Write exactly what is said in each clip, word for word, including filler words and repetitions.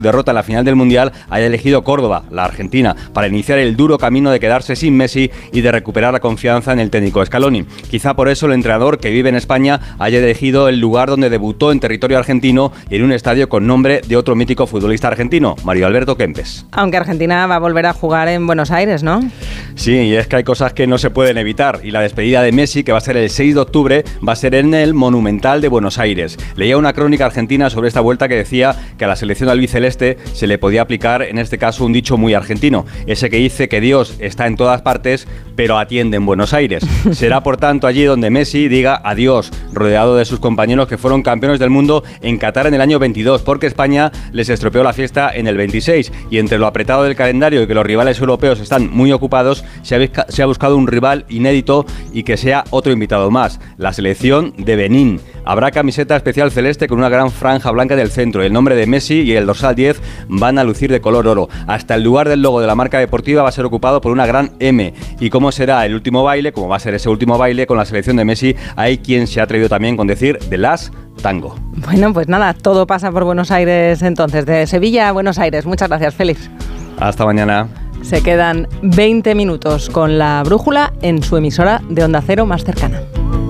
derrota en la final del Mundial, haya elegido Córdoba, la Argentina, para iniciar el duro camino de quedarse sin Messi y de recuperar la confianza en el técnico Scaloni. Quizá por eso el entrenador, que vive en España, haya elegido el lugar donde debutó en territorio argentino y en un estadio con nombre de otro mítico futbolista argentino, Mario Alberto Kempes. Aunque Argentina va a volver a jugar en Buenos Aires, ¿no? Sí, y es que hay cosas que no se pueden evitar, y la despedida de Messi, que va a ser el seis de octubre, va a ser en el Monumental de Buenos Aires. Leía una crónica argentina sobre esta vuelta que decía que a la selección albiceleste se le podía aplicar, en este caso, un dicho muy argentino, ese que dice que Dios está en todas partes, pero atiende en Buenos Aires. Será, por tanto, allí donde Messi diga adiós, rodeado de sus compañeros que fueron campeones del mundo en Qatar en el año veintidós, porque España les estropeó la fiesta en el veintiséis, y entre lo apretado del calendario y que los rivales europeos están muy ocupados, se ha, se ha buscado un rival inédito y que sea otro invitado más, la selección de Benín. Habrá camiseta especial celeste con una gran franja blanca en el centro. El nombre de Messi y el dorsal diez van a lucir de color oro. Hasta el lugar del logo de la marca deportiva va a ser ocupado por una gran M. ¿Y cómo será el último baile? Como va a ser ese último baile con la selección de Messi, hay quien se ha atrevido también con decir The Last Tango. Bueno, pues nada, todo pasa por Buenos Aires entonces. De Sevilla a Buenos Aires. Muchas gracias, Félix. Hasta mañana. Se quedan veinte minutos con la brújula en su emisora de Onda Cero más cercana.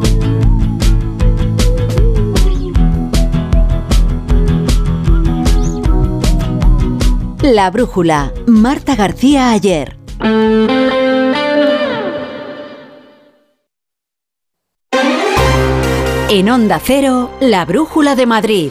La brújula, Marta García Ayer. En Onda Cero, La brújula de Madrid.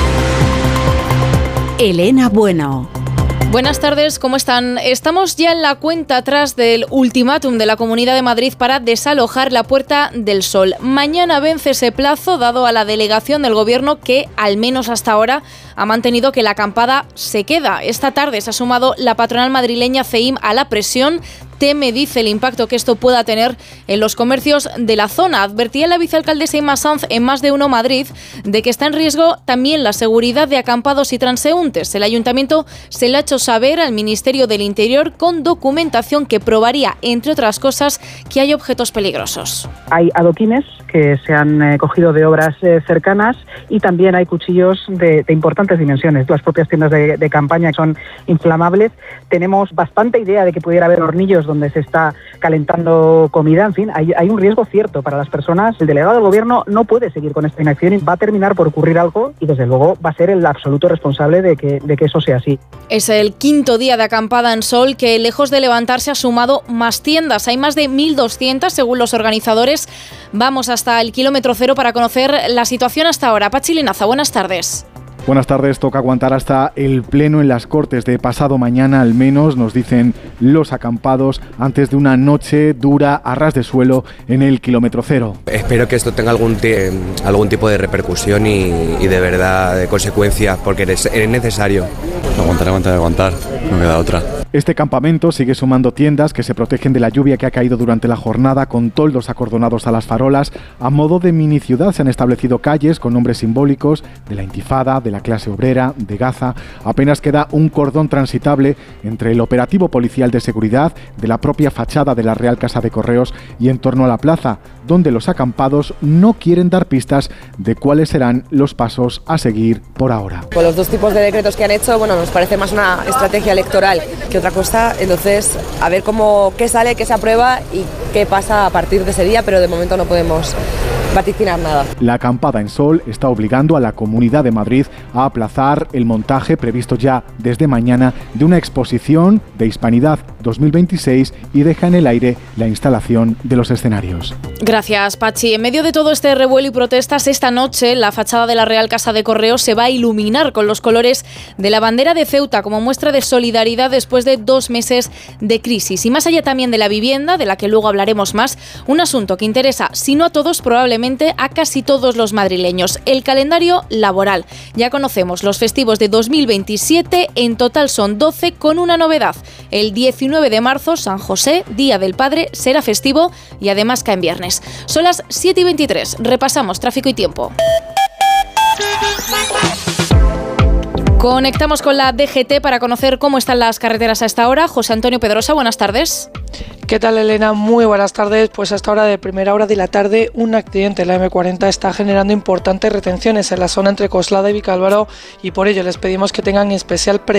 Elena Bueno. Buenas tardes, ¿cómo están? Estamos ya en la cuenta atrás del ultimátum de la Comunidad de Madrid para desalojar la Puerta del Sol. Mañana vence ese plazo dado a la delegación del Gobierno que, al menos hasta ahora, ha mantenido que la acampada se queda. Esta tarde se ha sumado la patronal madrileña C E I M a la presión. Teme, dice, el impacto que esto pueda tener en los comercios de la zona. Advertía la vicealcaldesa Inma Sanz en Más de Uno Madrid de que está en riesgo también la seguridad de acampados y transeúntes. El ayuntamiento se lo ha hecho saber al Ministerio del Interior con documentación que probaría, entre otras cosas, que hay objetos peligrosos. Hay adoquines que se han eh, cogido de obras eh, cercanas y también hay cuchillos de, de importantes dimensiones. Las propias tiendas de, de campaña son inflamables. Tenemos bastante idea de que pudiera haber hornillos donde se está calentando comida. En fin, hay, hay un riesgo cierto para las personas. El delegado del Gobierno no puede seguir con esta inacción y va a terminar por ocurrir algo y desde luego va a ser el absoluto responsable de que, de que eso sea así. Es el quinto día de acampada en Sol que, lejos de levantarse, ha sumado más tiendas. Hay más de mil doscientas según los organizadores. Vamos hasta el kilómetro cero para conocer la situación hasta ahora. Pachi Linaza, buenas tardes. Buenas tardes, toca aguantar hasta el pleno en las Cortes de pasado mañana, al menos, nos dicen los acampados, antes de una noche dura a ras de suelo en el kilómetro cero. Espero que esto tenga algún, t- algún tipo de repercusión y, y de verdad de consecuencias, porque es, es necesario. Aguantar, aguantar, aguantar, no queda otra. Este campamento sigue sumando tiendas que se protegen de la lluvia que ha caído durante la jornada, con toldos acordonados a las farolas. A modo de mini ciudad se han establecido calles con nombres simbólicos de la Intifada, de la clase obrera, de Gaza. Apenas queda un cordón transitable entre el operativo policial de seguridad de la propia fachada de la Real Casa de Correos y en torno a la plaza, donde los acampados no quieren dar pistas de cuáles serán los pasos a seguir por ahora. Con los dos tipos de decretos que han hecho, bueno, nos parece más una estrategia electoral que otra cosa. Entonces, a ver cómo qué sale, qué se aprueba y qué pasa a partir de ese día, pero de momento no podemos vaticinar nada. La acampada en Sol está obligando a la Comunidad de Madrid a aplazar el montaje previsto ya desde mañana de una exposición de Hispanidad dos mil veintiséis y deja en el aire la instalación de los escenarios. Gracias, Pachi. En medio de todo este revuelo y protestas, esta noche la fachada de la Real Casa de Correos se va a iluminar con los colores de la bandera de Ceuta como muestra de solidaridad después de dos meses de crisis. Y más allá también de la vivienda, de la que luego hablaremos más, un asunto que interesa, si no a todos, probablemente a casi todos los madrileños: el calendario laboral. Ya conocemos los festivos de dos mil veintisiete, en total son doce, con una novedad. El diecinueve de marzo, San José, Día del Padre, será festivo y además cae en viernes. Son las siete y veintitrés, repasamos tráfico y tiempo. Conectamos con la D G T para conocer cómo están las carreteras a esta hora. José Antonio Pedrosa, buenas tardes. ¿Qué tal, Elena? Muy buenas tardes. Pues a esta hora de primera hora de la tarde, un accidente en la eme cuarenta está generando importantes retenciones en la zona entre Coslada y Vicálvaro, y por ello les pedimos que tengan especial precaución